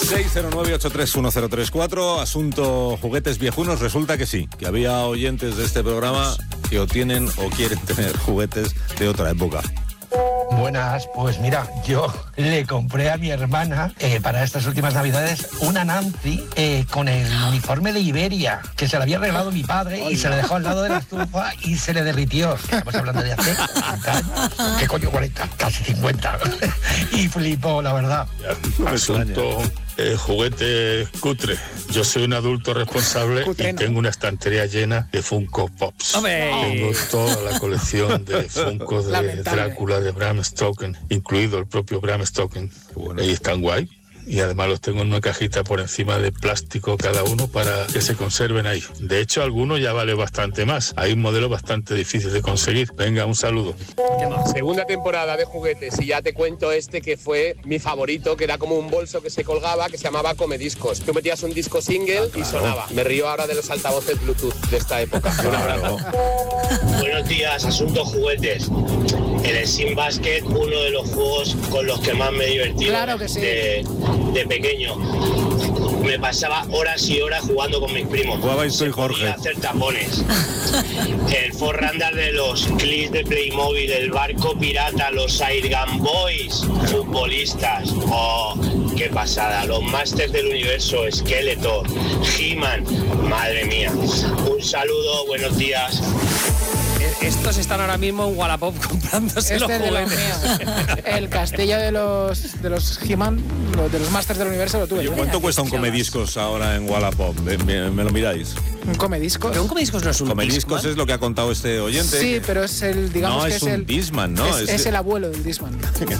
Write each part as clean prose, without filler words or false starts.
609-831-034, asunto juguetes viejunos. Resulta que sí, que había oyentes de este programa que o tienen o quieren tener juguetes de otra época. Buenas, pues mira, yo le compré a mi hermana para estas últimas navidades una Nancy con el uniforme de Iberia, que se le había regalado mi padre y se le dejó al lado de la estufa y se le derritió. Estamos hablando de hace 40 años. ¿Qué coño 40? Casi 50. Y flipó, la verdad. Asunto juguete cutre. Yo soy un adulto responsable y tengo una estantería llena de Funko Pops. ¡Hombre! Tengo toda la colección de Funko de Drácula, de Bram Stoker, incluido el propio Bram Stoker. Bueno. Y están guay. Y además los tengo en una cajita por encima de plástico cada uno para que se conserven ahí. De hecho, algunos ya vale bastante más. Hay un modelo bastante difícil de conseguir. Venga, un saludo. Segunda temporada de juguetes y ya te cuento este que fue mi favorito, que era como un bolso que se colgaba, que se llamaba Comediscos. Tú metías un disco single y sonaba. Me río ahora de los altavoces Bluetooth de esta época. Un abrazo. Buenos días, asunto juguetes. El Sim Basket, uno de los juegos con los que más me he divertido. Claro que sí. De pequeño. Me pasaba horas y horas jugando con mis primos. Jugabais tú y Jorge. Hacer tapones. El Forrandar de los clips de Playmobil, el barco pirata, los Airgun Boys, futbolistas. Oh, qué pasada. Los Masters del Universo, Skeletor, He-Man. Madre mía. Un saludo, buenos días. Estos están ahora mismo en Wallapop comprándose los juguetes. El castillo de los He-Man, de los Masters del Universo, lo tuve. ¿Cuánto cuesta un Comediscos ahora en Wallapop? ¿Me lo miráis? ¿Un Comediscos? Pero un Comediscos no es un Comediscos Discman. Es lo que ha contado este oyente. Sí, pero es el, digamos no, que es un el Discman, ¿no? Es el abuelo del Discman.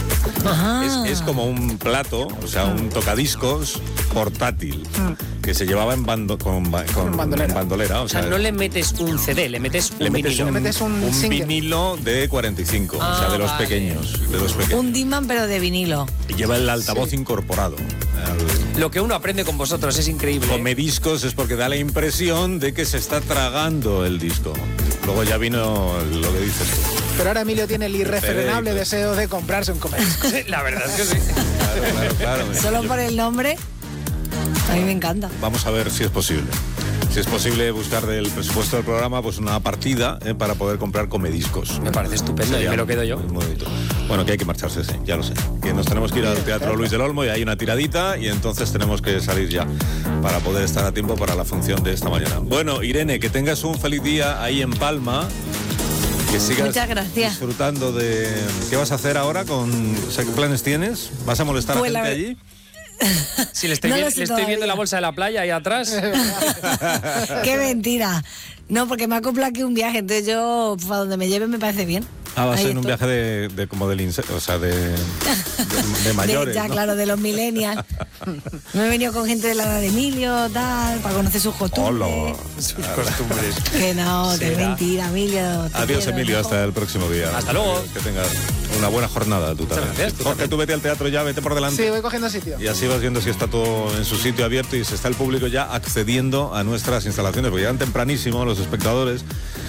Es como un plato, o sea, un tocadiscos portátil que se llevaba en bandolera. O sea, no le metes un CD, le metes un vinilo. Le metes un vinilo de 45, o sea, de los pequeños. Un Discman, pero de vinilo. Y lleva el altavoz incorporado. Lo que uno aprende con vosotros es increíble. Comediscos es porque da la impresión de que se está tragando el disco. Luego ya vino lo que dices tú. Pero ahora Emilio tiene el irrefrenable deseo de comprarse un Comediscos. La verdad es que sí. Claro. Solo por el nombre, a mí me encanta. Vamos a ver si es posible. Si es posible buscar del presupuesto del programa pues una partida para poder comprar Comediscos. Me parece estupendo y me lo quedo yo. Muy bonito. Bueno, que hay que marcharse, sí, ya lo sé. Que nos tenemos que ir al Teatro Luis del Olmo y hay una tiradita y entonces tenemos que salir ya para poder estar a tiempo para la función de esta mañana. Bueno, Irene, que tengas un feliz día ahí en Palma. Que sigas Muchas gracias. Disfrutando de... ¿Qué vas a hacer ahora? O sea, ¿qué planes tienes? ¿Vas a molestar a gente allí? Sí, le estoy viendo la bolsa de la playa ahí atrás. Qué mentira. No, porque me acopla aquí un viaje, entonces yo, a donde me lleven me parece bien. Ah, va a Ahí ser un estoy. viaje de como del o sea, de mayores, ya, ¿no? claro, de los millennials. Me he venido con gente de la edad de Emilio, tal, para conocer sus costumbres. Hola. Sus costumbres. Que no, que es mentira, Emilio. Adiós, Emilio, hasta el próximo día. Hasta luego. Que tengas una buena jornada tú también. Gracias, tú Jorge, también. tú vete al teatro ya, vete por delante. Sí, voy cogiendo sitio. Y así vas viendo si está todo en su sitio abierto y si está el público ya accediendo a nuestras instalaciones, porque llegan tempranísimo los espectadores